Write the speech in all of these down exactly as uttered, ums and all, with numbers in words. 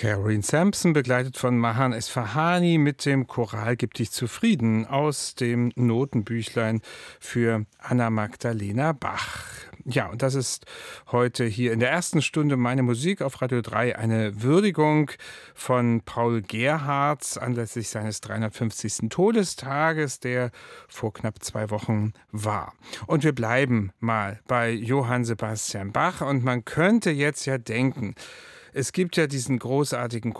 Caroline Sampson, begleitet von Mahan Esfahani mit dem Choral Gib dich zufrieden aus dem Notenbüchlein für Anna Magdalena Bach. Ja, und das ist heute hier in der ersten Stunde meine Musik auf Radio drei eine Würdigung von Paul Gerhardt anlässlich seines dreihundertfünfzigsten Todestages, der vor knapp zwei Wochen war. Und wir bleiben mal bei Johann Sebastian Bach und man könnte jetzt ja denken, es gibt ja diesen großartigen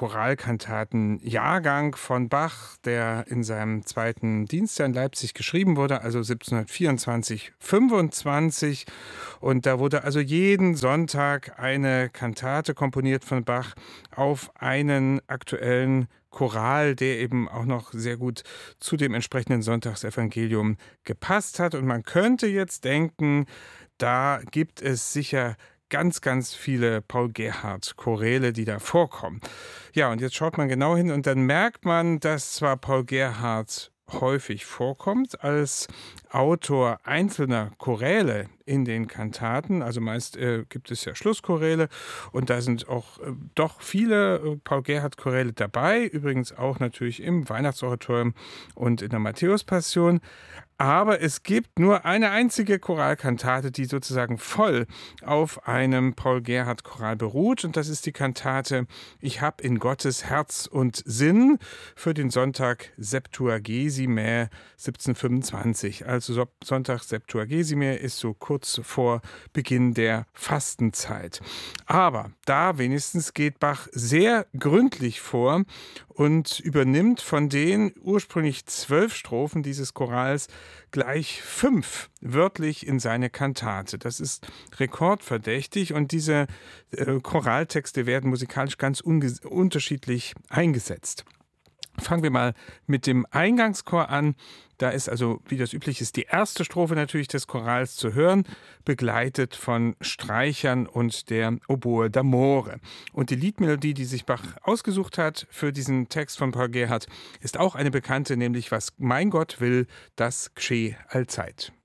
Choralkantaten-Jahrgang von Bach, der in seinem zweiten Dienstjahr in Leipzig geschrieben wurde, also siebzehnhundertvierundzwanzig fünfundzwanzig. Und da wurde also jeden Sonntag eine Kantate komponiert von Bach auf einen aktuellen Choral, der eben auch noch sehr gut zu dem entsprechenden Sonntagsevangelium gepasst hat. Und man könnte jetzt denken, da gibt es sicher ganz, ganz viele Paul Gerhardt-Choräle, die da vorkommen. Ja, und jetzt schaut man genau hin und dann merkt man, dass zwar Paul Gerhardt häufig vorkommt als Autor einzelner Choräle in den Kantaten, also meist äh, gibt es ja Schlusschoräle und da sind auch äh, doch viele äh, Paul Gerhardt-Choräle dabei, übrigens auch natürlich im Weihnachtsoratorium und in der Matthäus-Passion. Aber es gibt nur eine einzige Choralkantate, die sozusagen voll auf einem Paul Gerhardt-Choral beruht. Und das ist die Kantate Ich hab in Gottes Herz und Sinn für den Sonntag Septuagesime siebzehnhundertfünfundzwanzig. Also So- Sonntag Septuagesime ist so kurz vor Beginn der Fastenzeit. Aber da wenigstens geht Bach sehr gründlich vor und übernimmt von den ursprünglich zwölf Strophen dieses Chorals gleich fünf wörtlich in seine Kantate. Das ist rekordverdächtig und diese äh, Choraltexte werden musikalisch ganz unge- unterschiedlich eingesetzt. Fangen wir mal mit dem Eingangschor an. Da ist also, wie das üblich ist, die erste Strophe natürlich des Chorals zu hören, begleitet von Streichern und der Oboe d'Amore. Und die Liedmelodie, die sich Bach ausgesucht hat für diesen Text von Paul Gerhardt, ist auch eine bekannte, nämlich Was mein Gott will, das gescheh allzeit.